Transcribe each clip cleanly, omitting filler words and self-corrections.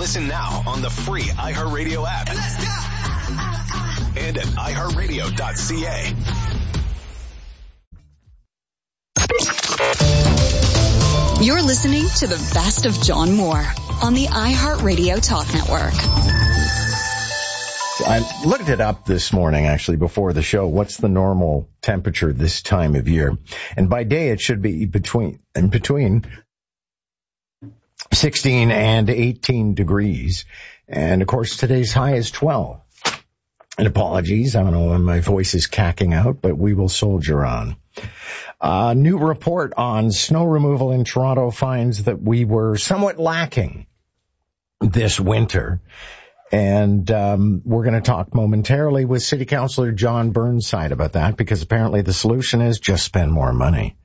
Listen now on the free iHeartRadio app. And at iHeartRadio.ca. You're listening to the best of John Moore on the iHeartRadio Talk Network. I looked it up this morning, actually, before the show. What's the normal temperature this time of year? And by day, it should be between 16 and 18 degrees. And, of course, today's high is 12. And apologies, I don't know when my voice is cacking out, but we will soldier on. A new report on snow removal in Toronto finds that we were somewhat lacking this winter. And we're going to talk momentarily with City Councillor John Burnside about that, because apparently the solution is just spend more money.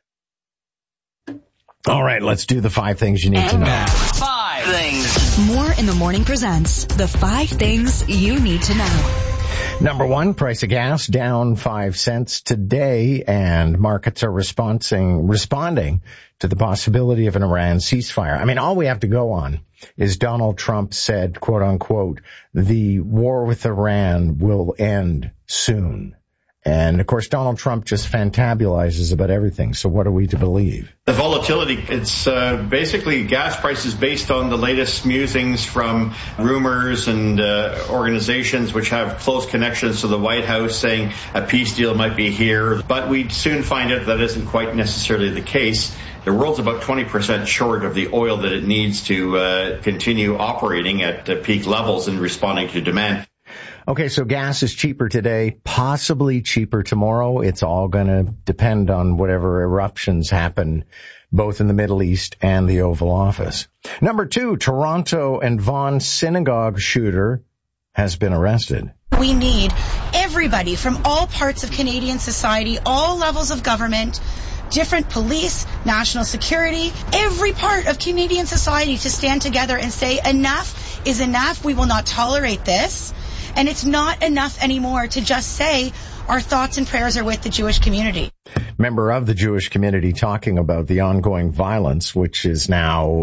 All right, let's do the 5 things you need to know. 5 things. More in the Morning presents the 5 things you need to know. Number 1, price of gas down 5 cents today, and markets are responding to the possibility of an Iran ceasefire. I mean, all we have to go on is Donald Trump said, quote unquote, the war with Iran will end soon. And, of course, Donald Trump just fantabulizes about everything. So what are we to believe? The volatility, it's basically gas prices based on the latest musings from rumors and organizations which have close connections to the White House saying a peace deal might be here. But we'd soon find out that isn't quite necessarily the case. The world's about 20% short of the oil that it needs to continue operating at peak levels and responding to demand. Okay, so gas is cheaper today, possibly cheaper tomorrow. It's all going to depend on whatever eruptions happen, both in the Middle East and the Oval Office. Number 2, Toronto and Vaughan synagogue shooter has been arrested. We need everybody from all parts of Canadian society, all levels of government, different police, national security, every part of Canadian society to stand together and say enough is enough. We will not tolerate this. And it's not enough anymore to just say our thoughts and prayers are with the Jewish community. Member of the Jewish community talking about the ongoing violence, which is now,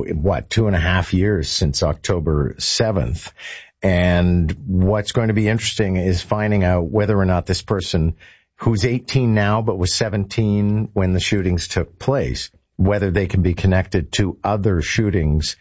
2.5 years since October 7th. And what's going to be interesting is finding out whether or not this person, who's 18 now but was 17 when the shootings took place, whether they can be connected to other shootings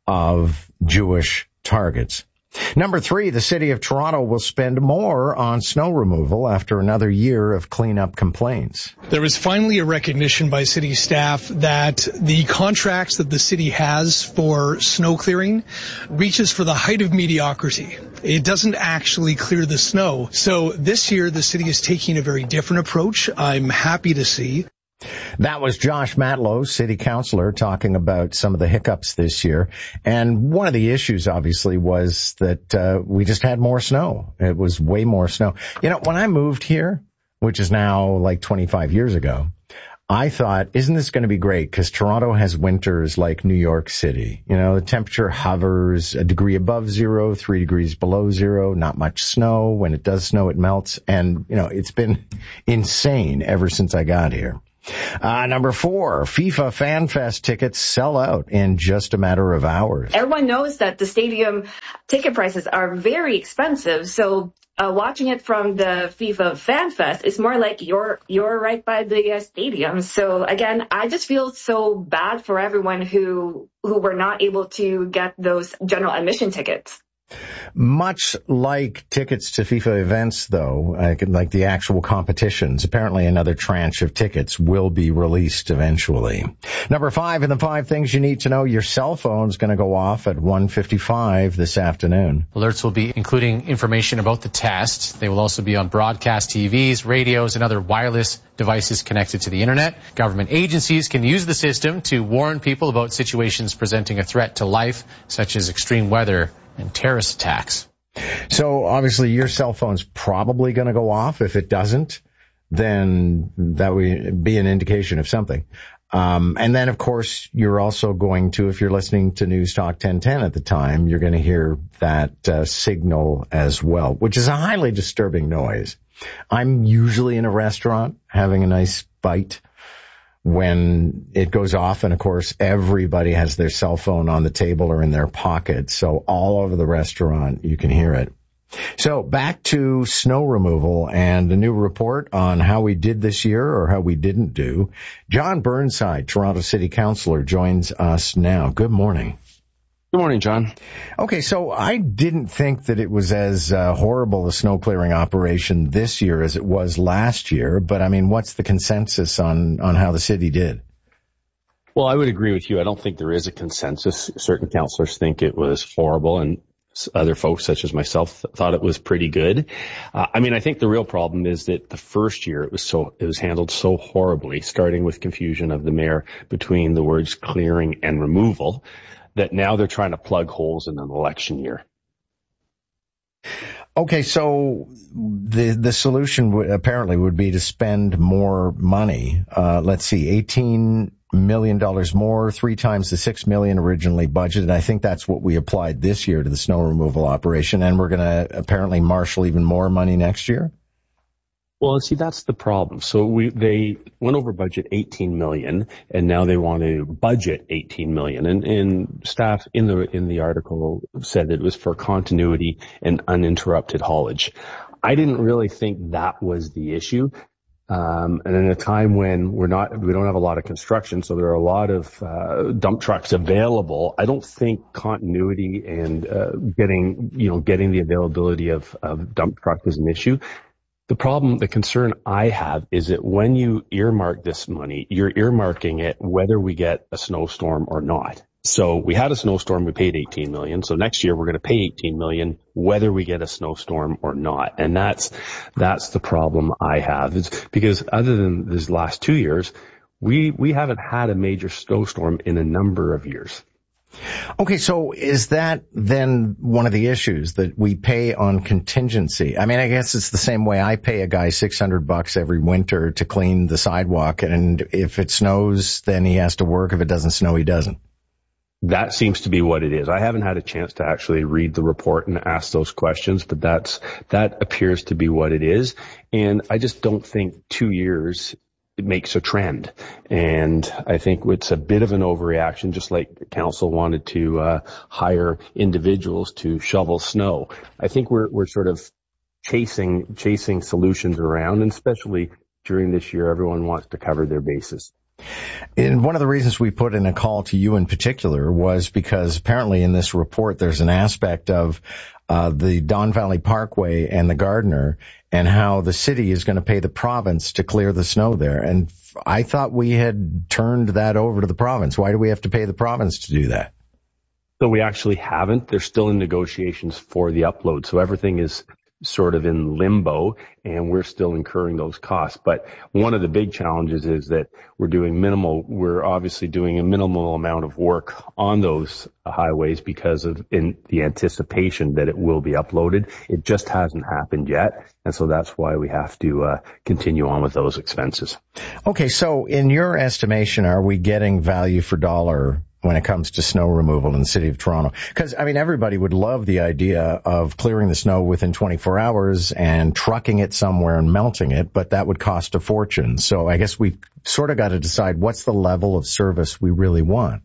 of Jewish targets. Number 3, the City of Toronto will spend more on snow removal after another year of cleanup complaints. There was finally a recognition by city staff that the contracts that the city has for snow clearing reaches for the height of mediocrity. It doesn't actually clear the snow. So this year, the city is taking a very different approach. I'm happy to see. That was Josh Matlow, city councillor, talking about some of the hiccups this year. And one of the issues, obviously, was that we just had more snow. It was way more snow. You know, when I moved here, which is now like 25 years ago, I thought, isn't this going to be great? Because Toronto has winters like New York City. You know, the temperature hovers a degree above 0, 3 degrees below 0, not much snow. When it does snow, it melts. And, you know, it's been insane ever since I got here. Number 4, FIFA Fan Fest tickets sell out in just a matter of hours. Everyone knows that the stadium ticket prices are very expensive, so watching it from the FIFA Fan Fest is more like you're right by the stadium. So again, I just feel so bad for everyone who were not able to get those general admission tickets. Much like tickets to FIFA events, though, like the actual competitions, apparently another tranche of tickets will be released eventually. Number 5, in the 5 things you need to know, your cell phone's going to go off at 1:55 this afternoon. Alerts will be including information about the test. They will also be on broadcast TVs, radios, and other wireless devices connected to the internet. Government agencies can use the system to warn people about situations presenting a threat to life, such as extreme weather and terrorist attacks. So obviously your cell phone's probably going to go off. If it doesn't, then that would be an indication of something. And then, of course, you're also going to, if you're listening to News Talk 1010 at the time, you're going to hear that signal as well, which is a highly disturbing noise. I'm usually in a restaurant having a nice bite when it goes off, and of course everybody has their cell phone on the table or in their pocket, so all over the restaurant you can hear it. So back to snow removal and a new report on how we did this year or how we didn't do. John Burnside, Toronto City Councillor, joins us now. Good morning. Good morning, John. Okay, so I didn't think that it was as horrible a snow clearing operation this year as it was last year, but I mean, what's the consensus on how the city did? Well, I would agree with you. I don't think there is a consensus. Certain councillors think it was horrible, and other folks, such as myself, thought it was pretty good. I think the real problem is that the first year it was handled so horribly, starting with confusion of the mayor between the words clearing and removal, that now they're trying to plug holes in an election year. Okay, so the solution apparently would be to spend more money. Let's see, $18 million more, 3 times the $6 million originally budgeted. I think that's what we applied this year to the snow removal operation, and we're going to apparently marshal even more money next year. Well, see, that's the problem. So they went over budget $18 million, and now they want to budget $18 million. And staff in the article said that it was for continuity and uninterrupted haulage. I didn't really think that was the issue. And in a time when we don't have a lot of construction, so there are a lot of dump trucks available, I don't think continuity and getting the availability of dump truck is an issue. The concern I have is that when you earmark this money, you're earmarking it whether we get a snowstorm or not. So we had a snowstorm, we paid $18 million. So next year we're going to pay $18 million whether we get a snowstorm or not. And that's the problem I have, is because other than these last 2 years, we haven't had a major snowstorm in a number of years. Okay, so is that then one of the issues, that we pay on contingency? I mean, I guess it's the same way I pay a guy $600 every winter to clean the sidewalk, and if it snows, then he has to work. If it doesn't snow, he doesn't. That seems to be what it is. I haven't had a chance to actually read the report and ask those questions, but that appears to be what it is. And I just don't think 2 years it makes a trend. And I think it's a bit of an overreaction, just like council wanted to hire individuals to shovel snow. I think we're sort of chasing solutions around, and especially during this year, everyone wants to cover their bases. And one of the reasons we put in a call to you in particular was because apparently in this report there's an aspect of the Don Valley Parkway and the Gardiner, and how the city is going to pay the province to clear the snow there. And I thought we had turned that over to the province. Why do we have to pay the province to do that? So we actually haven't. They're still in negotiations for the upload. So everything is sort of in limbo, and we're still incurring those costs. But one of the big challenges is that we're obviously doing a minimal amount of work on those highways because of in the anticipation that it will be uploaded. It just hasn't happened yet. And so that's why we have to continue on with those expenses. Okay. So in your estimation, are we getting value for dollar when it comes to snow removal in the city of Toronto? Because, I mean, everybody would love the idea of clearing the snow within 24 hours and trucking it somewhere and melting it, but that would cost a fortune. So I guess we've sort of got to decide what's the level of service we really want.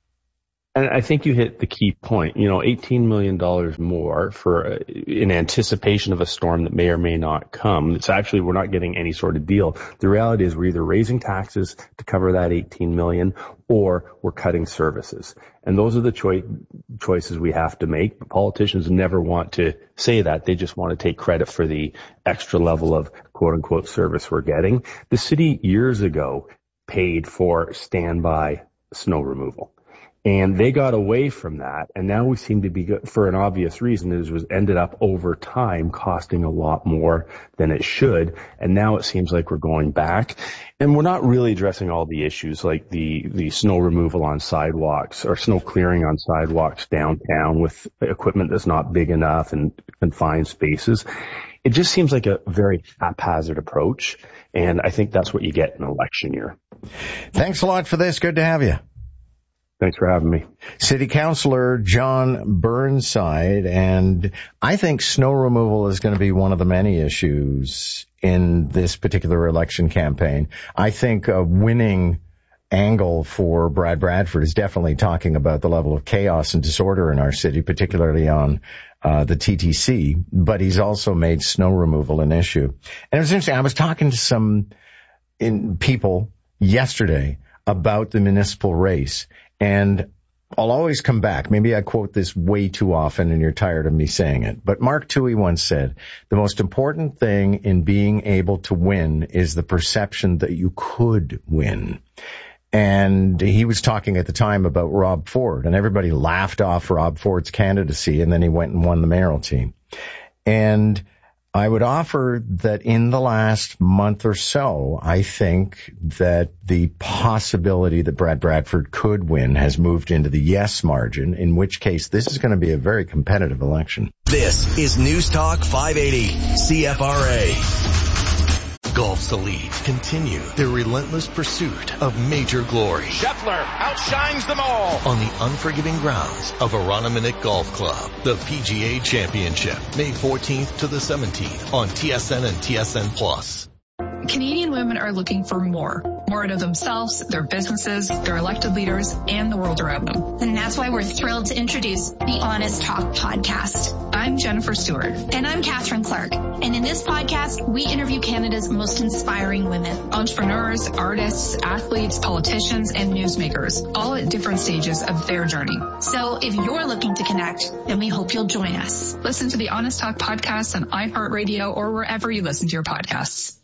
And I think you hit the key point. $18 million more in anticipation of a storm that may or may not come. It's actually, we're not getting any sort of deal. The reality is we're either raising taxes to cover that $18 million, or we're cutting services. And those are the choices we have to make. But politicians never want to say that. They just want to take credit for the extra level of quote unquote service we're getting. The city years ago paid for standby snow removal. And they got away from that, and now we seem to be, for an obvious reason, it was ended up over time costing a lot more than it should, and now it seems like we're going back. And we're not really addressing all the issues like the snow removal on sidewalks or snow clearing on sidewalks downtown with equipment that's not big enough and confined spaces. It just seems like a very haphazard approach, and I think that's what you get in an election year. Thanks a lot for this. Good to have you. Thanks for having me. City Councillor John Burnside, and I think snow removal is going to be one of the many issues in this particular election campaign. I think winning angle for Brad Bradford is definitely talking about the level of chaos and disorder in our city, particularly on the TTC, but he's also made snow removal an issue. And it was interesting. I was talking to some people yesterday about the municipal race, and I'll always come back. Maybe I quote this way too often and you're tired of me saying it. But Mark Toohey once said, the most important thing in being able to win is the perception that you could win. And he was talking at the time about Rob Ford, and everybody laughed off Rob Ford's candidacy, and then he went and won the mayoralty. And I would offer that in the last month or so, I think that the possibility that Brad Bradford could win has moved into the yes margin, in which case this is going to be a very competitive election. This is News Talk 580, CFRA. Golf's elite continue their relentless pursuit of major glory. Scheffler outshines them all on the unforgiving grounds of Aroniminick Golf Club. The PGA Championship, May 14th to the 17th on TSN and TSN Plus. Canadian women are looking for more out of themselves, their businesses, their elected leaders, and the world around them. And that's why we're thrilled to introduce the Honest Talk podcast. I'm Jennifer Stewart. And I'm Catherine Clark. And in this podcast, we interview Canada's most inspiring women. Entrepreneurs, artists, athletes, politicians, and newsmakers, all at different stages of their journey. So if you're looking to connect, then we hope you'll join us. Listen to the Honest Talk podcast on iHeartRadio or wherever you listen to your podcasts.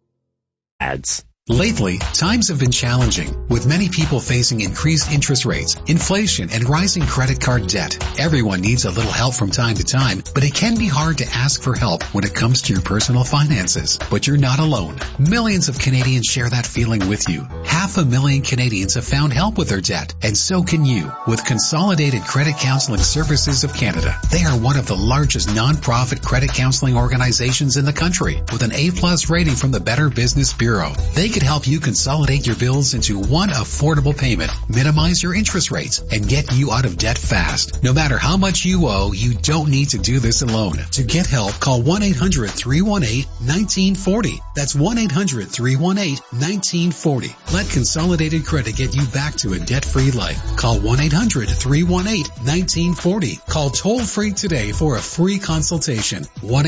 Ads. Lately, times have been challenging, with many people facing increased interest rates, inflation, and rising credit card debt. Everyone needs a little help from time to time, but it can be hard to ask for help when it comes to your personal finances. But you're not alone. Millions of Canadians share that feeling with you. 500,000 Canadians have found help with their debt, and so can you, with Consolidated Credit Counseling Services of Canada. They are one of the largest non-profit credit counseling organizations in the country, with an A+ rating from the Better Business Bureau. They could help you consolidate your bills into one affordable payment, minimize your interest rates, and get you out of debt fast. No matter how much you owe, you don't need to do this alone. To get help, call 1-800-318-1940. That's 1-800-318-1940. Let Consolidated Credit get you back to a debt-free life. Call 1-800-318-1940. Call toll-free today for a free consultation.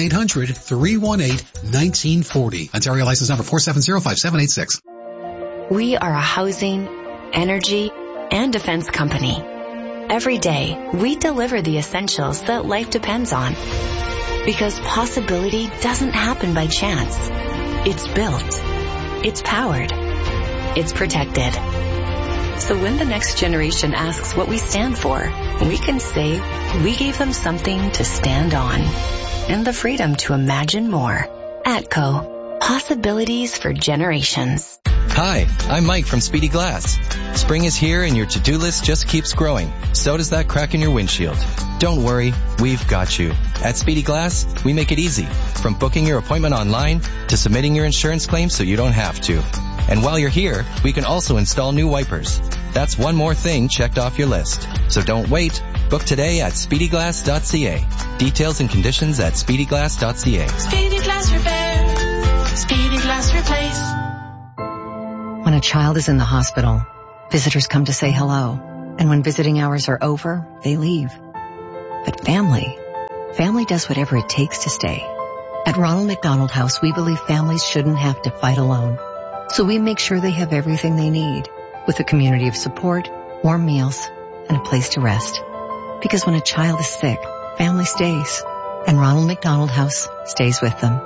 1-800-318-1940. Ontario license number 4705786. We are a housing, energy, and defense company. Every day, we deliver the essentials that life depends on. Because possibility doesn't happen by chance. It's built. It's powered. It's protected. So when the next generation asks what we stand for, we can say we gave them something to stand on. And the freedom to imagine more. ATCO. Possibilities for generations. Hi, I'm Mike from Speedy Glass. Spring is here and your to-do list just keeps growing. So does that crack in your windshield. Don't worry, we've got you. At Speedy Glass, we make it easy. From booking your appointment online to submitting your insurance claim so you don't have to. And while you're here, we can also install new wipers. That's one more thing checked off your list. So don't wait. Book today at speedyglass.ca. Details and conditions at speedyglass.ca. Speedy Glass Repair. Speedy Glass Replace. When a child is in the hospital, visitors come to say hello. And when visiting hours are over, they leave. But family does whatever it takes to stay. At Ronald McDonald House, we believe families shouldn't have to fight alone. So we make sure they have everything they need, with a community of support, warm meals, and a place to rest. Because when a child is sick, family stays. And Ronald McDonald House stays with them.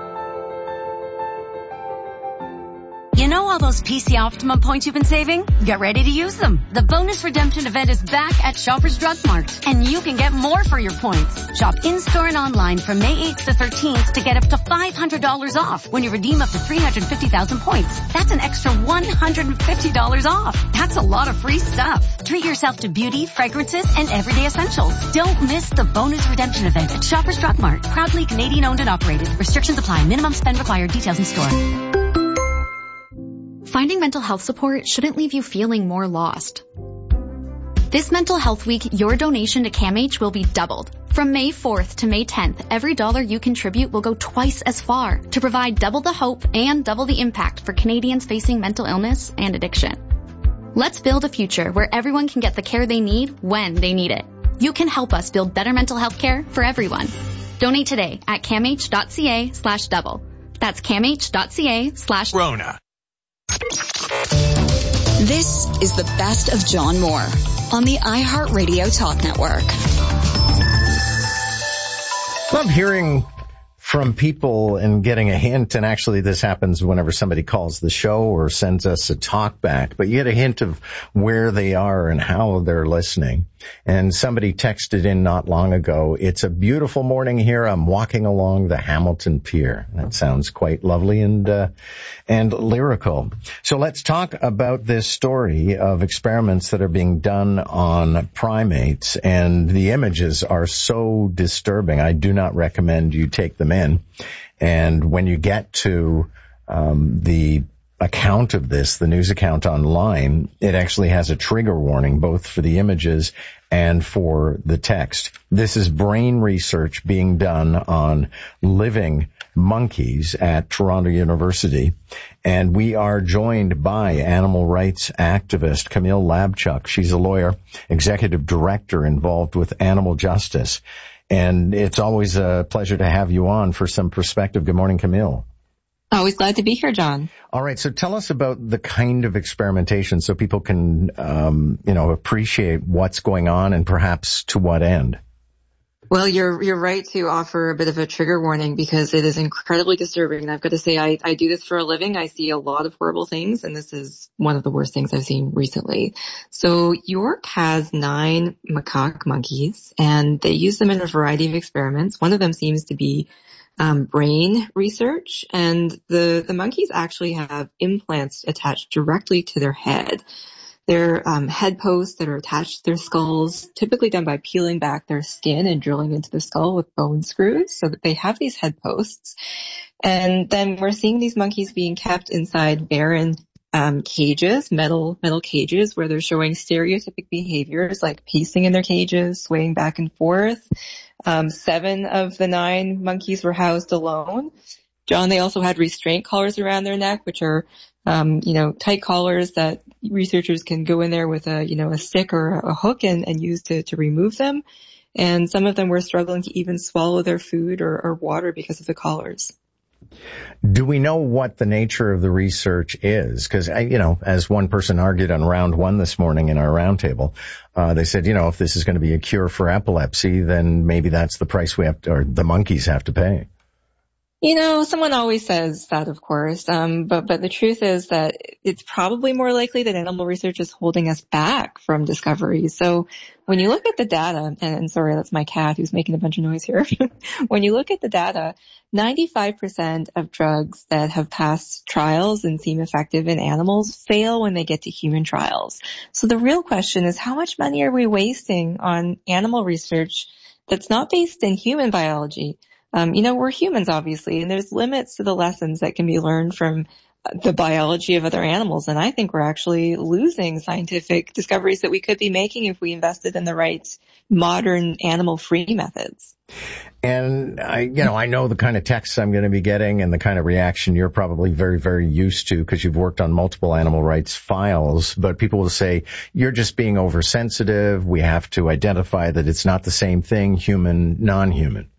You know all those PC Optimum points you've been saving? Get ready to use them. The bonus redemption event is back at Shoppers Drug Mart, and you can get more for your points. Shop in-store and online from May 8th to 13th to get up to $500 off when you redeem up to 350,000 points. That's an extra $150 off. That's a lot of free stuff. Treat yourself to beauty, fragrances, and everyday essentials. Don't miss the bonus redemption event at Shoppers Drug Mart. Proudly Canadian owned and operated. Restrictions apply. Minimum spend required. Details in store. Finding mental health support shouldn't leave you feeling more lost. This Mental Health Week, your donation to CAMH will be doubled. From May 4th to May 10th, every dollar you contribute will go twice as far to provide double the hope and double the impact for Canadians facing mental illness and addiction. Let's build a future where everyone can get the care they need when they need it. You can help us build better mental health care for everyone. Donate today at camh.ca/double. That's camh.ca/Rona. This is the best of John Moore on the iHeartRadio Talk Network. Love hearing from people and getting a hint, and actually this happens whenever somebody calls the show or sends us a talk back, but you get a hint of where they are and how they're listening. And somebody texted in not long ago, "It's a beautiful morning here. I'm walking along the Hamilton Pier." That sounds quite lovely and lyrical. So let's talk about this story of experiments that are being done on primates, and the images are so disturbing. I do not recommend you take them in. And when you get to the account of this, the news account online, it actually has a trigger warning both for the images and for the text. This is brain research being done on living monkeys at Toronto University, and we are joined by animal rights activist Camille Labchuk. She's a lawyer, executive director involved with animal justice, and it's always a pleasure to have you on for some perspective. Good morning, Camille. Always glad to be here, John. All right. So tell us about the kind of experimentation so people can, appreciate what's going on and perhaps to what end. Well, you're right to offer a bit of a trigger warning because it is incredibly disturbing. And I've got to say, I do this for a living. I see a lot of horrible things, and this is one of the worst things I've seen recently. So York has 9 macaque monkeys, and they use them in a variety of experiments. One of them seems to be brain research, and the monkeys actually have implants attached directly to their head. They're head posts that are attached to their skulls, typically done by peeling back their skin and drilling into the skull with bone screws so that they have these head posts. And then we're seeing these monkeys being kept inside barren cages, metal cages, where they're showing stereotypic behaviors like pacing in their cages, swaying back and forth. 7 of the 9 monkeys were housed alone. John, they also had restraint collars around their neck, which are, tight collars that researchers can go in there with a stick or a hook and use to remove them. And some of them were struggling to even swallow their food or water because of the collars. Do we know what the nature of the research is? Because, as one person argued on round 1 this morning in our roundtable, they said, if this is going to be a cure for epilepsy, then maybe that's the price the monkeys have to pay. Someone always says that, of course, but the truth is that it's probably more likely that animal research is holding us back from discovery. So when you look at the data, and sorry, that's my cat who's making a bunch of noise here. When you look at the data, 95% of drugs that have passed trials and seem effective in animals fail when they get to human trials. So the real question is, how much money are we wasting on animal research that's not based in human biology? We're humans, obviously, and there's limits to the lessons that can be learned from the biology of other animals. And I think we're actually losing scientific discoveries that we could be making if we invested in the right modern animal-free methods. And I know the kind of texts I'm going to be getting and the kind of reaction you're probably very, very used to because you've worked on multiple animal rights files. But people will say, you're just being oversensitive. We have to identify that it's not the same thing, human, non-human.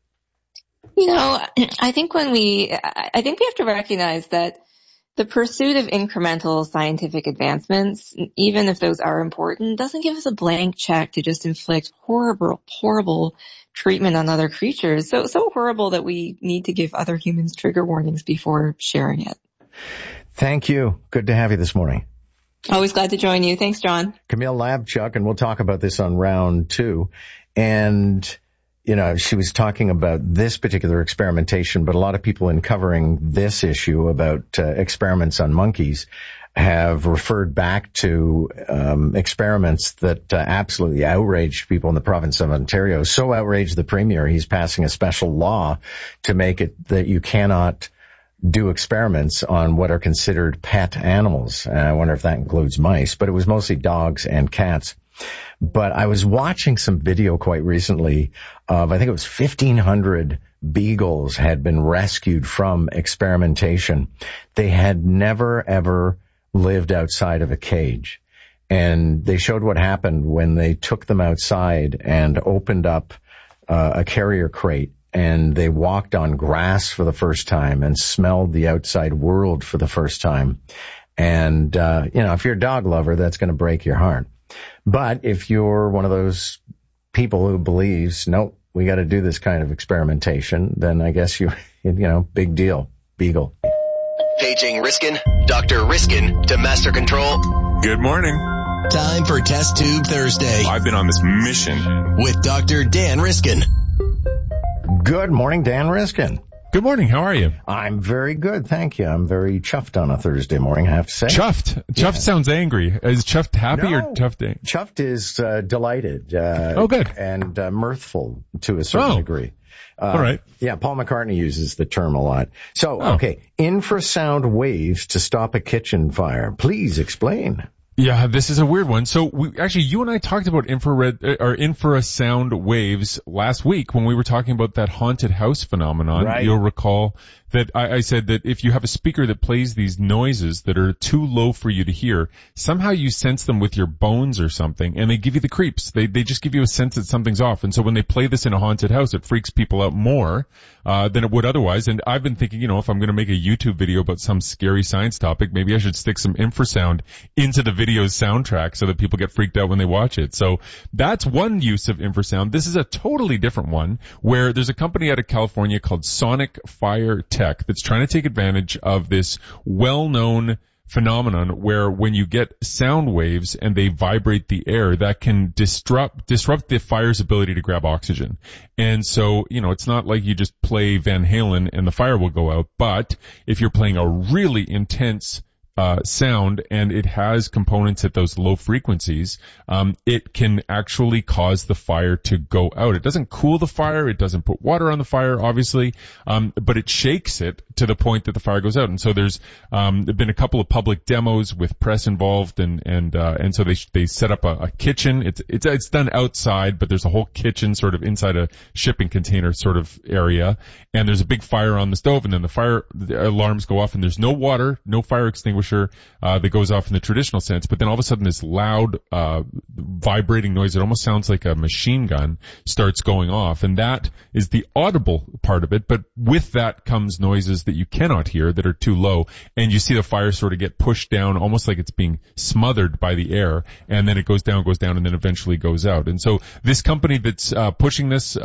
I think we have to recognize that the pursuit of incremental scientific advancements, even if those are important, doesn't give us a blank check to just inflict horrible treatment on other creatures. So horrible that we need to give other humans trigger warnings before sharing it. Thank you. Good to have you this morning. Always glad to join you. Thanks, John. Camille Labchuk, and we'll talk about this on round 2. And she was talking about this particular experimentation, but a lot of people in covering this issue about experiments on monkeys have referred back to experiments that absolutely outraged people in the province of Ontario. So outraged the Premier, he's passing a special law to make it that you cannot do experiments on what are considered pet animals. And I wonder if that includes mice, but it was mostly dogs and cats. But I was watching some video quite recently of, I think it was 1,500 beagles had been rescued from experimentation. They had never, ever lived outside of a cage. And they showed what happened when they took them outside and opened up a carrier crate, and they walked on grass for the first time and smelled the outside world for the first time. And, if you're a dog lover, that's going to break your heart. But if you're one of those people who believes, nope, we got to do this kind of experimentation, then I guess big deal. Beagle. Paging Riskin, Dr. Riskin to Master Control. Good morning. Time for Test Tube Thursday. I've been on this mission with Dr. Dan Riskin. Good morning, Dan Riskin. Good morning. How are you? I'm very good, thank you. I'm very chuffed on a Thursday morning, I have to say. Chuffed? Yeah. Chuffed sounds angry. Is chuffed happy or chuffed angry? Chuffed is delighted. Good. And mirthful to a certain degree. All right. Yeah, Paul McCartney uses the term a lot. So, okay, infrasound waves to stop a kitchen fire. Please explain. Yeah, this is a weird one. So you and I talked about infrasound waves last week when we were talking about that haunted house phenomenon. Right. You'll recall that I said that if you have a speaker that plays these noises that are too low for you to hear, somehow you sense them with your bones or something, and they give you the creeps. They just give you a sense that something's off. And so when they play this in a haunted house, it freaks people out more than it would otherwise. And I've been thinking, if I'm going to make a YouTube video about some scary science topic, maybe I should stick some infrasound into the video's soundtrack so that people get freaked out when they watch it. So that's one use of infrasound. This is a totally different one where there's a company out of California called Sonic Fire Tech that's trying to take advantage of this well-known phenomenon where when you get sound waves and they vibrate the air, that can disrupt the fire's ability to grab oxygen. And so, it's not like you just play Van Halen and the fire will go out, but if you're playing a really intense sound and it has components at those low frequencies, it can actually cause the fire to go out. It doesn't cool the fire, it doesn't put water on the fire, obviously, but it shakes it to the point that the fire goes out. And so there's been a couple of public demos with press involved, and so they set up a kitchen. It's done outside, but there's a whole kitchen sort of inside a shipping container sort of area, and there's a big fire on the stove, and then the alarms go off, and there's no water, no fire extinguisher that goes off in the traditional sense, but then all of a sudden this loud vibrating noise, it almost sounds like a machine gun, starts going off, and that is the audible part of it. But with that comes noises that you cannot hear that are too low, and you see the fire sort of get pushed down almost like it's being smothered by the air, and then it goes down, and then eventually goes out. And so this company that's pushing this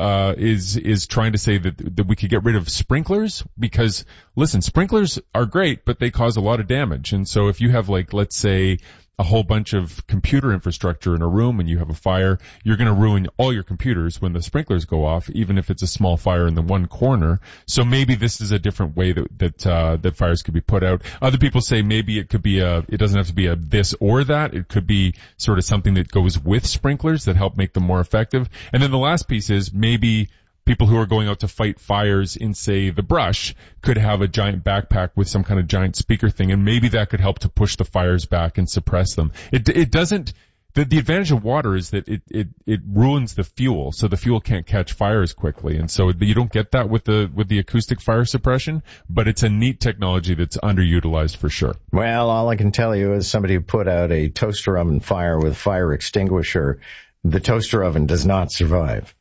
is trying to say that we could get rid of sprinklers, because listen, sprinklers are great, but they cause a lot of damage. And so if you have, like, let's say a whole bunch of computer infrastructure in a room and you have a fire, you're going to ruin all your computers when the sprinklers go off, even if it's a small fire in the one corner. So maybe this is a different way that fires could be put out. Other people say maybe it could be it doesn't have to be a this or that. It could be sort of something that goes with sprinklers that help make them more effective. And then the last piece is maybe people who are going out to fight fires in, say, the brush could have a giant backpack with some kind of giant speaker thing, and maybe that could help to push the fires back and suppress them. It doesn't. The advantage of water is that it ruins the fuel, so the fuel can't catch fire as quickly, and so you don't get that with the acoustic fire suppression. But it's a neat technology that's underutilized for sure. Well, all I can tell you is somebody who put out a toaster oven fire with fire extinguisher, the toaster oven does not survive.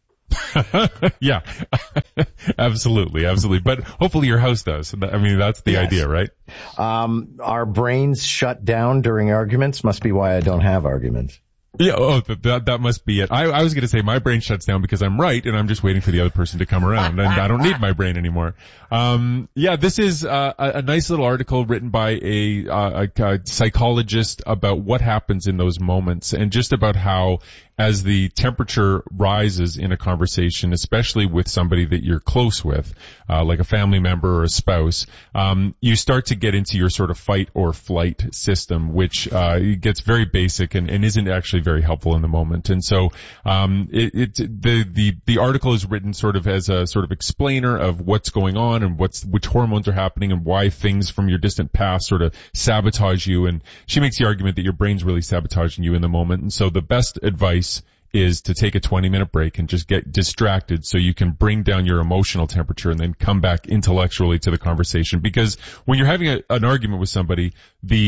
Yeah, absolutely. But hopefully your house does. I mean, that's the idea, right? Our brains shut down during arguments must be why I don't have arguments. Yeah, that must be it. I was going to say my brain shuts down because I'm right and I'm just waiting for the other person to come around, and I don't need my brain anymore. This is a nice little article written by a psychologist about what happens in those moments, and just about how as the temperature rises in a conversation, especially with somebody that you're close with, like a family member or a spouse, you start to get into your sort of fight or flight system, which gets very basic and isn't actually very helpful in the moment. And so the article is written sort of as a sort of explainer of what's going on and which hormones are happening and why things from your distant past sort of sabotage you. And she makes the argument that your brain's really sabotaging you in the moment. And so the best advice is to take a 20-minute break and just get distracted so you can bring down your emotional temperature and then come back intellectually to the conversation. Because when you're having an argument with somebody, the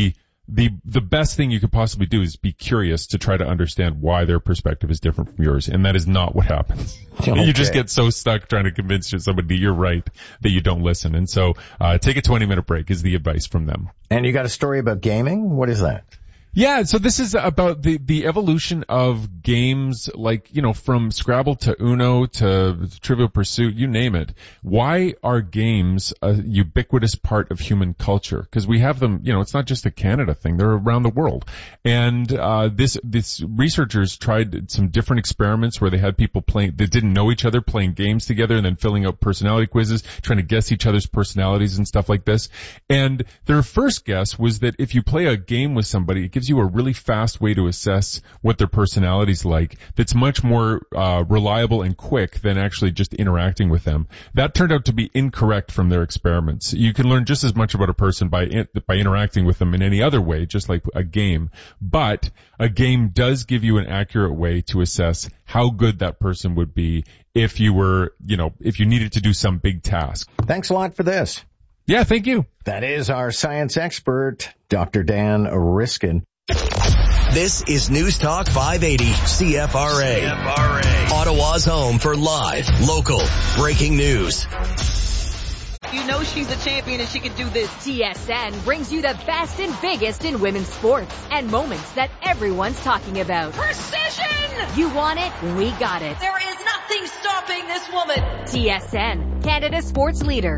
the best thing you could possibly do is be curious to try to understand why their perspective is different from yours. And that is not what happens. Okay. You just get so stuck trying to convince somebody you're right that you don't listen. And so, take a 20-minute break is the advice from them. And you got a story about gaming? What is that? Yeah, so this is about the evolution of games like, from Scrabble to Uno to Trivial Pursuit, you name it. Why are games a ubiquitous part of human culture? Because we have them, it's not just a Canada thing, they're around the world. And this researchers tried some different experiments where they had people that didn't know each other playing games together and then filling out personality quizzes, trying to guess each other's personalities and stuff like this. And their first guess was that if you play a game with somebody, it gives you a really fast way to assess what their personality's like that's much more reliable and quick than actually just interacting with them. That turned out to be incorrect from their experiments. You can learn just as much about a person by interacting with them in any other way, just like a game. But a game does give you an accurate way to assess how good that person would be if you were, if you needed to do some big task. Thanks a lot for this. Yeah, thank you. That is our science expert, Dr. Dan Riskin. This is News Talk 580 CFRA. Ottawa's home for live, local, breaking news. You know she's a champion and she can do this. TSN brings you the best and biggest in women's sports and moments that everyone's talking about. Precision! You want it? We got it. There is nothing stopping this woman. TSN, Canada's sports leader.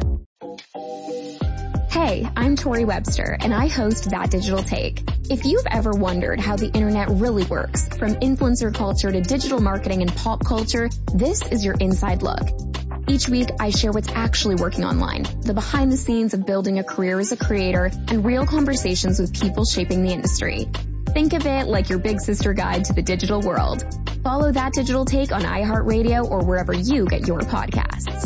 Hey, I'm Tori Webster, and I host That Digital Take. If you've ever wondered how the internet really works, from influencer culture to digital marketing and pop culture, this is your inside look. Each week, I share what's actually working online, the behind the scenes of building a career as a creator, and real conversations with people shaping the industry. Think of it like your big sister guide to the digital world. Follow That Digital Take on iHeartRadio or wherever you get your podcasts.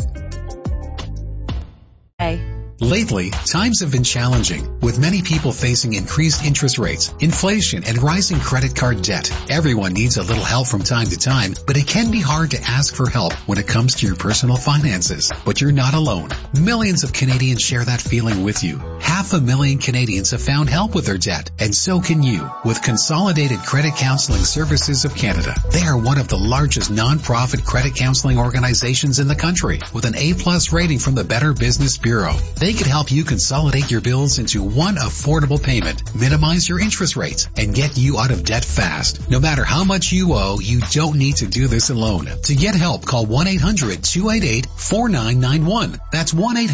Hey. Lately, times have been challenging, with many people facing increased interest rates, inflation, and rising credit card debt. Everyone needs a little help from time to time, but it can be hard to ask for help when it comes to your personal finances. But you're not alone. Millions of Canadians share that feeling with you. 500,000 Canadians have found help with their debt, and so can you, with Consolidated Credit Counseling Services of Canada. They are one of the largest non-profit credit counseling organizations in the country, with an A+ rating from the Better Business Bureau. They can help you consolidate your bills into one affordable payment, minimize your interest rates, and get you out of debt fast. No matter how much you owe, you don't need to do this alone. To get help, call 1-800-288-4991. That's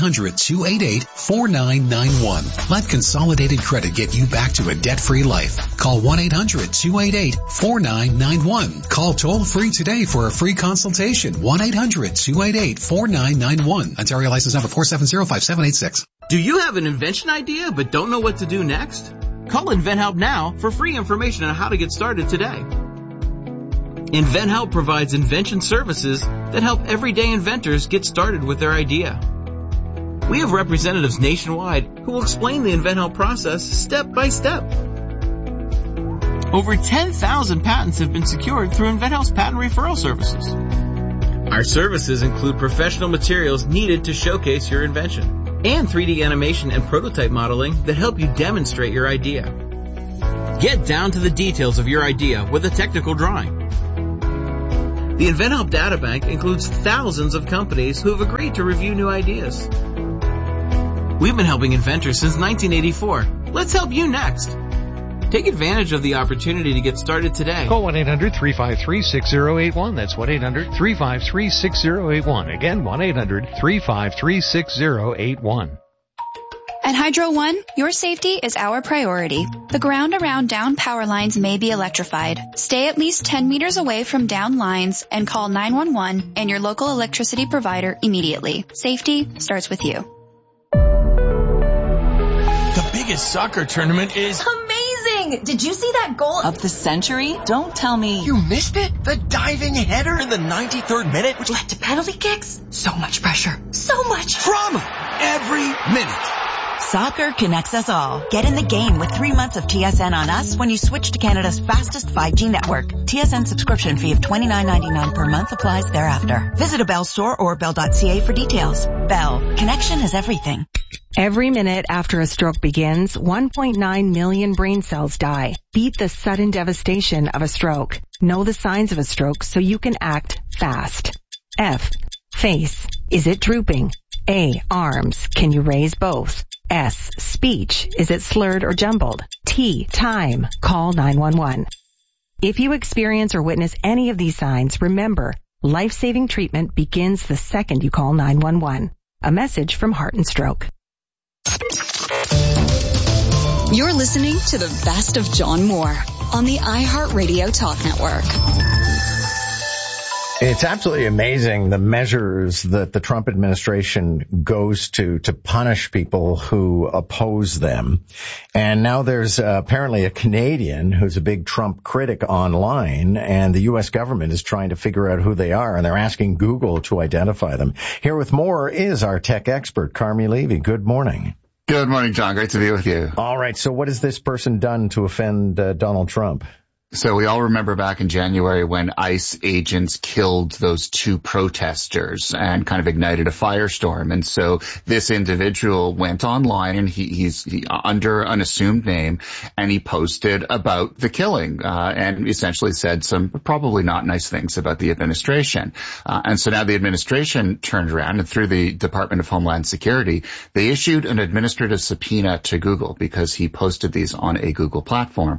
1-800-288-4991. Let Consolidated Credit get you back to a debt-free life. Call 1-800-288-4991. Call toll-free today for a free consultation. 1-800-288-4991. Ontario license number 4705786. Do you have an invention idea but don't know what to do next? Call InventHelp now for free information on how to get started today. InventHelp provides invention services that help everyday inventors get started with their idea. We have representatives nationwide who will explain the InventHelp process step by step. Over 10,000 patents have been secured through InventHelp's patent referral services. Our services include professional materials needed to showcase your invention, and 3D animation and prototype modeling that help you demonstrate your idea. Get down to the details of your idea with a technical drawing. The InventHelp Databank includes thousands of companies who have agreed to review new ideas. We've been helping inventors since 1984. Let's help you next. Take advantage of the opportunity to get started today. Call 1-800-353-6081. That's 1-800-353-6081. Again, 1-800-353-6081. At Hydro One, your safety is our priority. The ground around down power lines may be electrified. Stay at least 10 meters away from down lines and call 911 and your local electricity provider immediately. Safety starts with you. The biggest soccer tournament is amazing! Did you see that goal of the century? Don't tell me. You missed it? The diving header in the 93rd minute, which led to penalty kicks? So much pressure. So much drama every minute. Soccer connects us all. Get in the game with 3 months of TSN on us when you switch to Canada's fastest 5G network. TSN subscription fee of $29.99 per month applies thereafter. Visit a Bell store or bell.ca for details. Bell. Connection is everything. Every minute after a stroke begins, 1.9 million brain cells die. Beat the sudden devastation of a stroke. Know the signs of a stroke so you can act fast. F. Face. Is it drooping? A. Arms. Can you raise both? S. Speech. Is it slurred or jumbled? T. Time. Call 911. If you experience or witness any of these signs, remember, life-saving treatment begins the second you call 911. A message from Heart and Stroke. You're listening to the best of John Moore on the iHeartRadio Talk Network. It's absolutely amazing the measures that the Trump administration goes to punish people who oppose them. And now there's apparently a Canadian who's a big Trump critic online, and the U.S. government is trying to figure out who they are, and they're asking Google to identify them. Here with more is our tech expert, Carmi Levy. Good morning. Good morning, John. Great to be with you. All right. So what has this person done to offend Donald Trump? So we all remember back in January when ICE agents killed those two protesters and kind of ignited a firestorm. And so this individual went online, and he's under an assumed name, and he posted about the killing, and essentially said some probably not nice things about the administration. And so now the administration turned around, and through the Department of Homeland Security, they issued an administrative subpoena to Google because he posted these on a Google platform,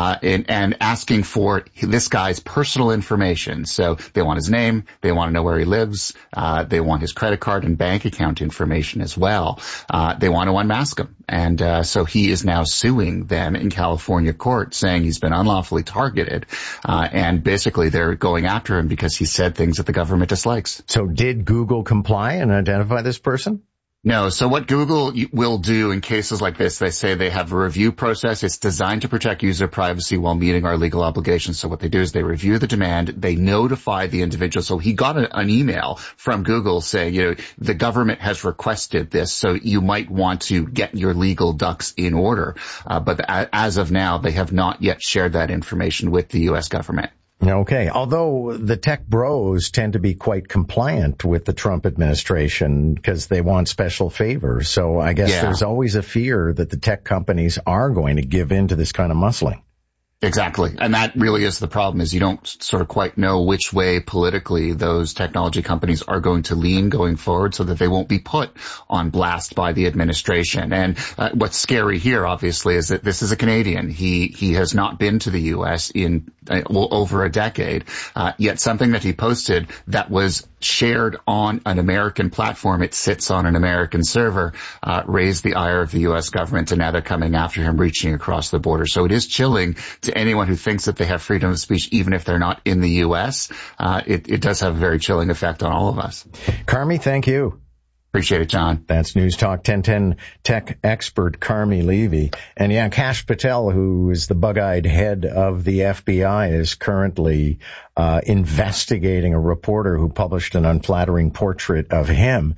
and asking for this guy's personal information. So they want his name, they want to know where he lives, they want his credit card and bank account information as well. They want to unmask him. And so he is now suing them in California court, saying he's been unlawfully targeted. And basically they're going after him because he said things that the government dislikes. So did Google comply and identify this person? No. So what Google will do in cases like this, they say they have a review process. It's designed to protect user privacy while meeting our legal obligations. So what they do is they review the demand. They notify the individual. So he got an email from Google saying, the government has requested this, so you might want to get your legal ducks in order. But as of now, they have not yet shared that information with the U.S. government. Okay. Although the tech bros tend to be quite compliant with the Trump administration because they want special favors. So I guess there's always a fear that the tech companies are going to give in to this kind of muscling. Exactly. And that really is the problem, is you don't sort of quite know which way politically those technology companies are going to lean going forward so that they won't be put on blast by the administration. And what's scary here, obviously, is that this is a Canadian. He has not been to the U.S. in over a decade, yet something that he posted that was shared on an American platform, it sits on an American server, raised the ire of the U.S. government, and now they're coming after him, reaching across the border. So it is chilling to anyone who thinks that they have freedom of speech, even if they're not in the U.S. It does have a very chilling effect on all of us. Carmi, thank you. Appreciate it, John. That's News Talk 1010 tech expert Carmi Levy. And Kash Patel, who is the bug-eyed head of the FBI, is currently investigating a reporter who published an unflattering portrait of him.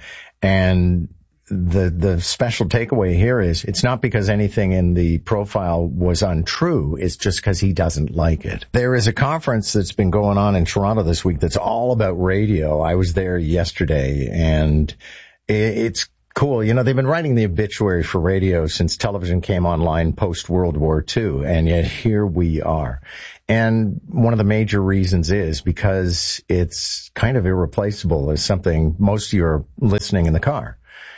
And the special takeaway here is it's not because anything in the profile was untrue. It's just because he doesn't like it. There is a conference that's been going on in Toronto this week that's all about radio. I was there yesterday, and it's cool. They've been writing the obituary for radio since television came online post-World War II, and yet here we are. And one of the major reasons is because it's kind of irreplaceable as something most of you are listening in the car.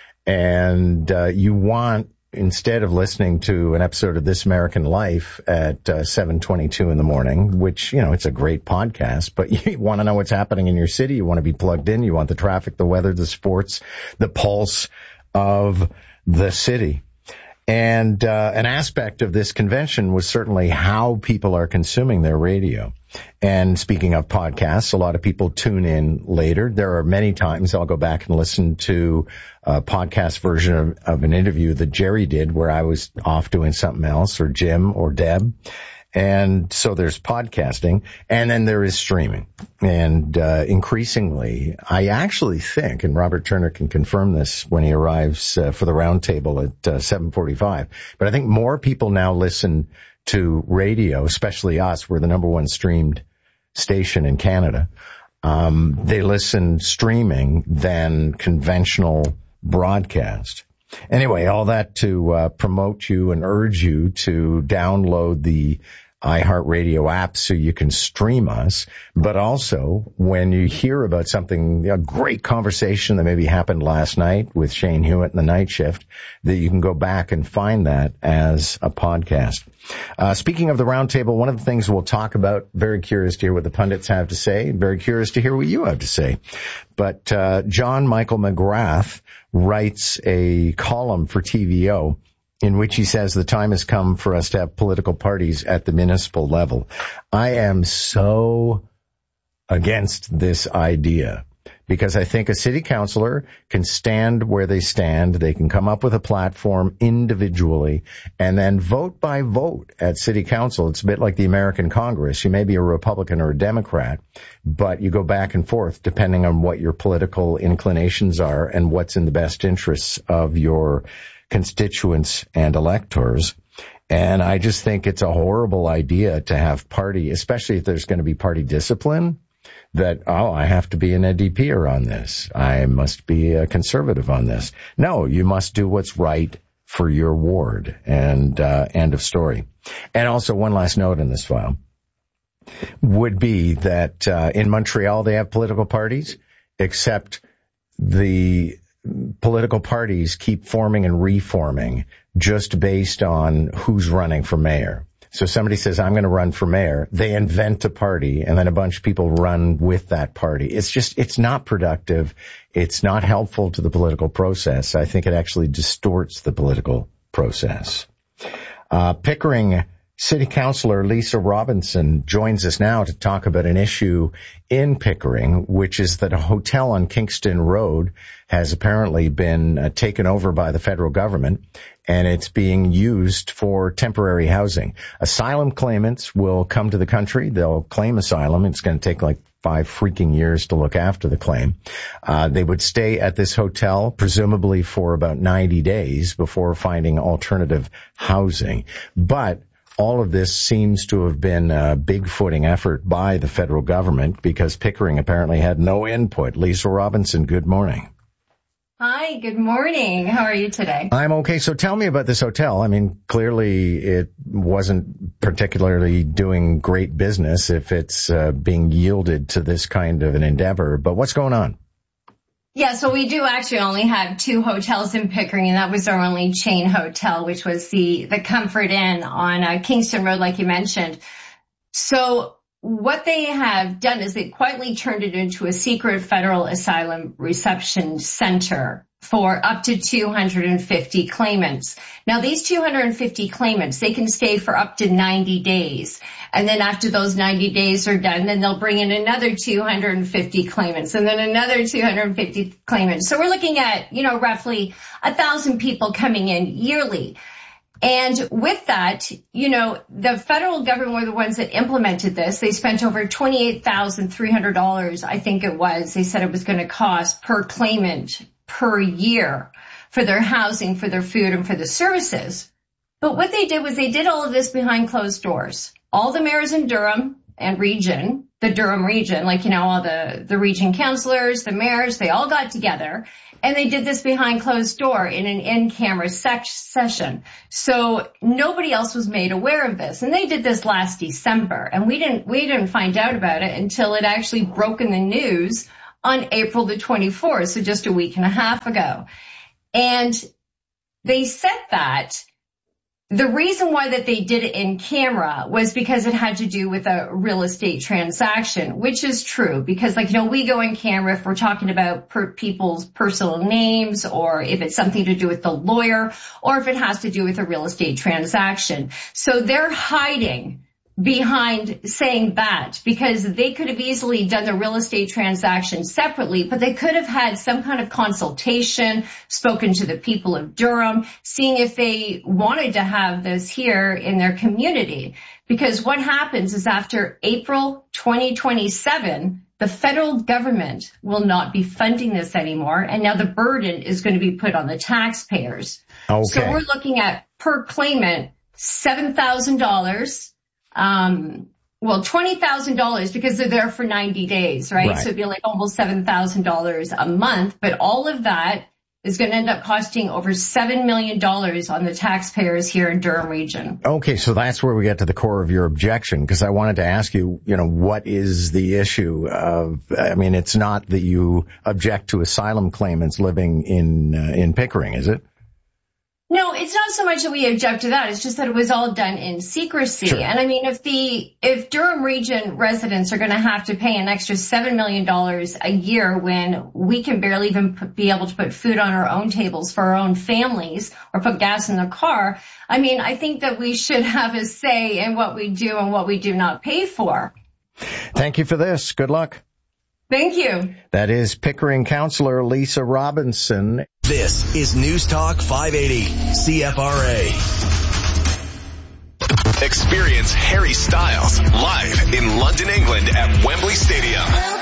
And you want, instead of listening to an episode of This American Life at 7:22 in the morning, which, it's a great podcast, but you want to know what's happening in your city. You want to be plugged in. You want the traffic, the weather, the sports, the pulse of the city. And an aspect of this convention was certainly how people are consuming their radio. And speaking of podcasts, a lot of people tune in later. There are many times I'll go back and listen to a podcast version of an interview that Jerry did where I was off doing something else, or Jim or Deb. And so there's podcasting, and then there is streaming. And increasingly, I actually think, and Robert Turner can confirm this when he arrives for the roundtable at 7:45, but I think more people now listen to radio, especially us. We're the number one streamed station in Canada. They listen streaming than conventional broadcast. Anyway, all that to promote you and urge you to download the iHeartRadio app so you can stream us, but also when you hear about something, a great conversation that maybe happened last night with Shane Hewitt in the night shift, that you can go back and find that as a podcast. Speaking of the roundtable, one of the things we'll talk about, very curious to hear what the pundits have to say, very curious to hear what you have to say. But John Michael McGrath writes a column for TVO in which he says the time has come for us to have political parties at the municipal level. I am so against this idea because I think a city councillor can stand where they stand. They can come up with a platform individually and then vote by vote at city council. It's a bit like the American Congress. You may be a Republican or a Democrat, but you go back and forth depending on what your political inclinations are and what's in the best interests of your constituents and electors. And I just think it's a horrible idea to have party, especially if there's going to be party discipline, that, oh, I have to be an NDPer on this. I must be a conservative on this. No, you must do what's right for your ward. And end of story. And also one last note in this file would be that in Montreal they have political parties, except the political parties keep forming and reforming just based on who's running for mayor. So somebody says, I'm going to run for mayor. They invent a party and then a bunch of people run with that party. It's not productive. It's not helpful to the political process. I think it actually distorts the political process. Pickering City Councillor Lisa Robinson joins us now to talk about an issue in Pickering, which is that a hotel on Kingston Road has apparently been taken over by the federal government, and it's being used for temporary housing. Asylum claimants will come to the country. They'll claim asylum. It's going to take like 5 freaking years to look after the claim. They would stay at this hotel, presumably for about 90 days before finding alternative housing. But all of this seems to have been a big footing effort by the federal government because Pickering apparently had no input. Lisa Robinson, good morning. Hi, good morning. How are you today? I'm okay. So tell me about this hotel. I mean, clearly it wasn't particularly doing great business if it's being yielded to this kind of an endeavor. But what's going on? Yeah, so we do actually only have 2 hotels in Pickering, and that was our only chain hotel, which was the Comfort Inn on Kingston Road, like you mentioned. So what they have done is they quietly turned it into a secret federal asylum reception center for up to 250 claimants. Now, these 250 claimants, they can stay for up to 90 days. And then after those 90 days are done, then they'll bring in another 250 claimants and then another 250 claimants. So we're looking at, roughly 1,000 people coming in yearly. And with that, the federal government were the ones that implemented this. They spent over $28,300, I think it was. They said it was going to cost per claimant per year for their housing, for their food, and for the services. But what they did was they did all of this behind closed doors. All the mayors in Durham and region, the Durham region, all the region councilors, the mayors, they all got together and they did this behind closed door in an in-camera session. So nobody else was made aware of this. And they did this last December, and we didn't find out about it until it actually broke in the news on April the 24th, so just a week and a half ago. And they said that the reason why that they did it in camera was because it had to do with a real estate transaction, which is true because we go in camera if we're talking about people's personal names or if it's something to do with the lawyer or if it has to do with a real estate transaction. So they're hiding behind saying that because they could have easily done the real estate transaction separately, but they could have had some kind of consultation, spoken to the people of Durham, seeing if they wanted to have this here in their community. Because what happens is after April 2027, the federal government will not be funding this anymore, and now the burden is going to be put on the taxpayers. Okay. So we're looking at per claimant $7,000. $20,000 because they're there for 90 days, right? So it'd be like almost $7,000 a month. But all of that is going to end up costing over $7 million on the taxpayers here in Durham region. Okay, so that's where we get to the core of your objection, because I wanted to ask you, what is the issue of, it's not that you object to asylum claimants living in Pickering, is it? No, it's not so much that we object to that. It's just that it was all done in secrecy. Sure. And if Durham region residents are going to have to pay an extra $7 million a year when we can barely even be able to put food on our own tables for our own families or put gas in the car, I think that we should have a say in what we do and what we do not pay for. Thank you for this. Good luck. Thank you. That is Pickering Councillor Lisa Robinson. This is News Talk 580, CFRA. Experience Harry Styles live in London, England at Wembley Stadium.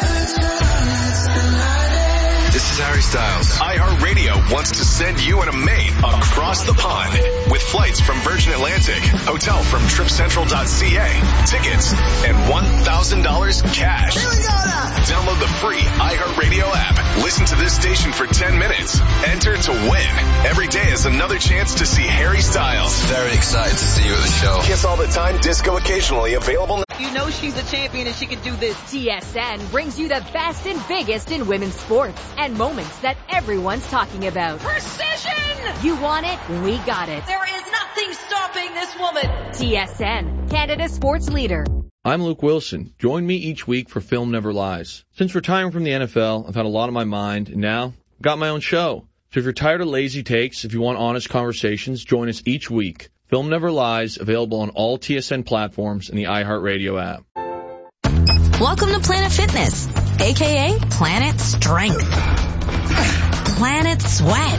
This is Harry Styles. iHeartRadio wants to send you and a mate across the pond with flights from Virgin Atlantic, hotel from TripCentral.ca, tickets, and $1,000 cash. Download the free iHeartRadio app. Listen to this station for 10 minutes. Enter to win. Every day is another chance to see Harry Styles. Very excited to see you at the show. Kiss all the time, disco occasionally, available now. You know she's a champion and she can do this. TSN brings you the best and biggest in women's sports and moments that everyone's talking about. Precision! You want it? We got it. There is nothing stopping this woman. TSN, Canada's sports leader. I'm Luke Wilson. Join me each week for Film Never Lies. Since retiring from the NFL, I've had a lot on my mind, and now I've got my own show. So if you're tired of lazy takes, if you want honest conversations, join us each week. Film Never Lies, available on all TSN platforms and the iHeartRadio app. Welcome to Planet Fitness, aka Planet Strength, Planet Sweat,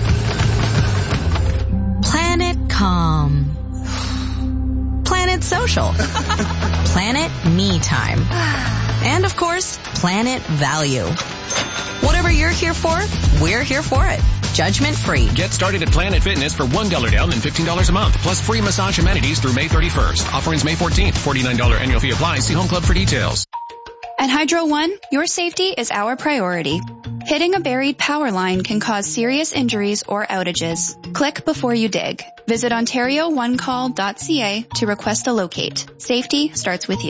Planet Calm, Planet Social, Planet Me Time, and of course, Planet Value. Whatever you're here for, we're here for it. Judgment free. Get started at Planet Fitness for $1 down and $15 a month, plus free massage amenities through May 31st. Offer ends May 14th. $49 annual fee applies. See Home Club for details. At Hydro One, your safety is our priority. Hitting a buried power line can cause serious injuries or outages. Click before you dig. Visit OntarioOneCall.ca to request a locate. Safety starts with you.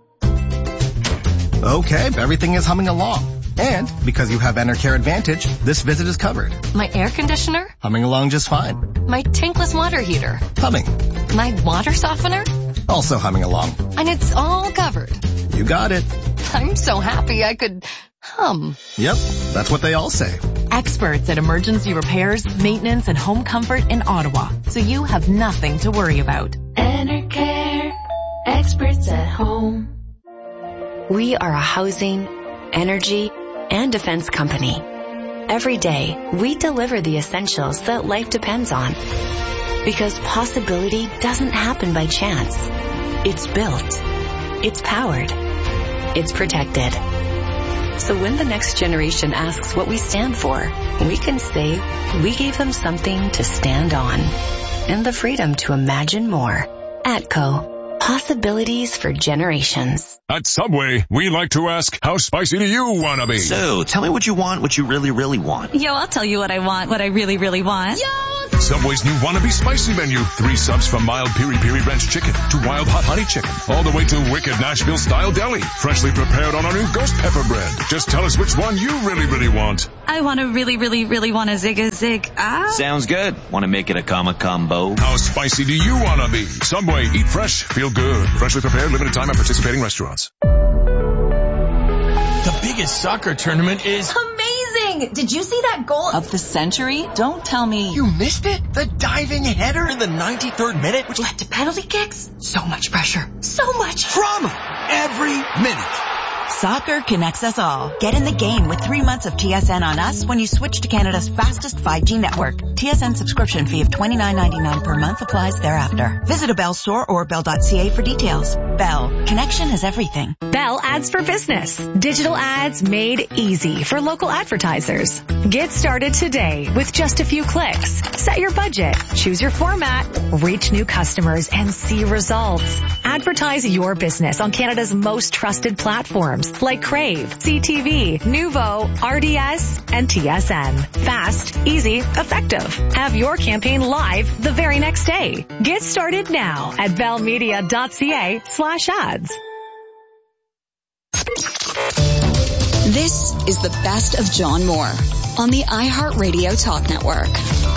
Okay, everything is humming along. And because you have Enercare Advantage, this visit is covered. My air conditioner? Humming along just fine. My tankless water heater? Humming. My water softener? Also humming along. And it's all covered. You got it. I'm so happy I could hum. Yep, that's what they all say. Experts at emergency repairs, maintenance, and home comfort in Ottawa, so you have nothing to worry about. Enercare, experts at home. We are a housing, energy, and defense company. Every day, we deliver the essentials that life depends on. Because possibility doesn't happen by chance. It's built. It's powered. It's protected. So when the next generation asks what we stand for, we can say we gave them something to stand on. And the freedom to imagine more. ATCO. Possibilities for generations. At Subway, we like to ask, how spicy do you want to be? So, tell me what you want, what you really, really want. Yo, I'll tell you what I want, what I really, really want. Yo! Subway's new Wannabe Spicy menu. 3 subs from mild piri-piri ranch chicken to wild hot honey chicken. All the way to wicked Nashville-style deli. Freshly prepared on our new ghost pepper bread. Just tell us which one you really, really want. I want to really, really, really want a zig-a-zig. Sounds good. Want to make it a combo? How spicy do you want to be? Subway, eat fresh, feel good. Freshly prepared, limited time at participating restaurants. The biggest soccer tournament is amazing! Did you see that goal of the century? Don't tell me. You missed it? The diving header in the 93rd minute, which led to penalty kicks? So much pressure. So much drama. Every minute. Soccer connects us all. Get in the game with 3 months of TSN on us when you switch to Canada's fastest 5G network. TSN subscription fee of $29.99 per month applies thereafter. Visit a Bell store or bell.ca for details. Bell. Connection is everything. Bell Digital Ads for Business. Digital ads made easy for local advertisers. Get started today with just a few clicks. Set your budget, choose your format, reach new customers, and see results. Advertise your business on Canada's most trusted platforms like Crave, CTV, Nuvo, RDS, and TSN. Fast, easy, effective. Have your campaign live the very next day. Get started now at bellmedia.ca/ads. This is the best of John Moore on the iHeartRadio Talk Network.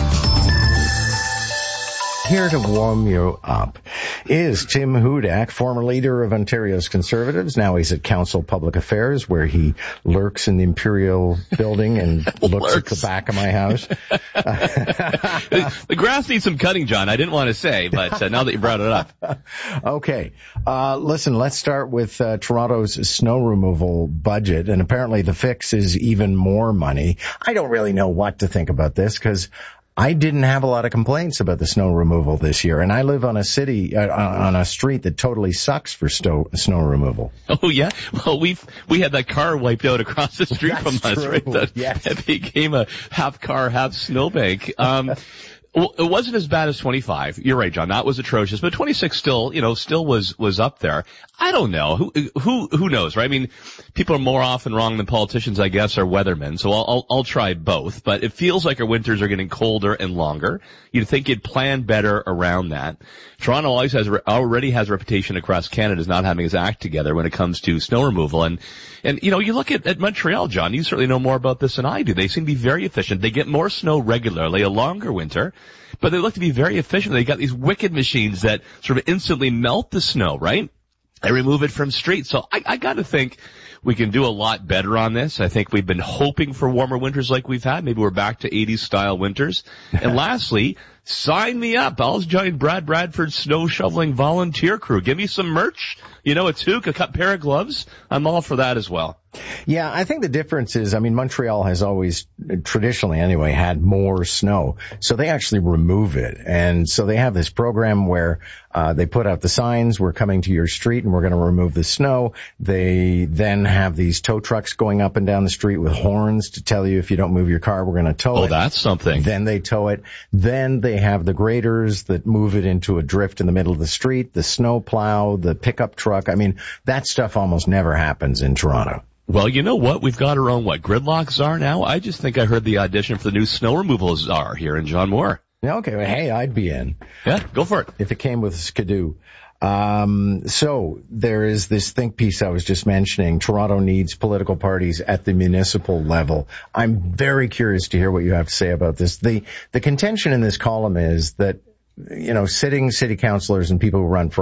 Here to warm you up is Tim Hudak, former leader of Ontario's Conservatives. Now he's at Council Public Affairs, where he lurks in the Imperial Building and looks at the back of my house. The grass needs some cutting, John. I didn't want to say, but now that you brought it up. Okay. Listen, let's start with Toronto's snow removal budget. And apparently the fix is even more money. I don't really know what to think about this because I didn't have a lot of complaints about the snow removal this year, and I live on a street that totally sucks for snow removal. Oh yeah, well we had that car wiped out across the street from us, right? That became a half car, half snowbank. Well, it wasn't as bad as 25. You're right, John. That was atrocious, but 26 still was up there. I don't know. Who knows, right? I mean, people are more often wrong than politicians, I guess, or weathermen. So I'll try both, but it feels like our winters are getting colder and longer. You'd think you'd plan better around that. Toronto already has a reputation across Canada as not having its act together when it comes to snow removal. And you look at Montreal, John, you certainly know more about this than I do. They seem to be very efficient. They get more snow regularly, a longer winter, but they look to be very efficient. They got these wicked machines that sort of instantly melt the snow, right? They remove it from streets. So I gotta think we can do a lot better on this. I think we've been hoping for warmer winters like we've had. Maybe we're back to 80s style winters. And lastly, sign me up. I'll join Brad Bradford's snow shoveling volunteer crew. Give me some merch. A toque, a pair of gloves. I'm all for that as well. Yeah, I think the difference is, Montreal has always, traditionally anyway, had more snow. So they actually remove it. And so they have this program where they put out the signs, we're coming to your street and we're going to remove the snow. They then have these tow trucks going up and down the street with horns to tell you if you don't move your car, we're going to tow it. Oh, that's something. Then they tow it. Then they have the graders that move it into a drift in the middle of the street, the snow plow, the pickup truck. That stuff almost never happens in Toronto. Well, you know what? We've got our own, gridlock czar now? I just think I heard the audition for the new snow removal czar here in John Moore. Okay, well, hey, I'd be in. Yeah, go for it. If it came with Skidoo. So there is this think piece I was just mentioning. Toronto needs political parties at the municipal level. I'm very curious to hear what you have to say about this. The contention in this column is that, sitting city councillors and people who run for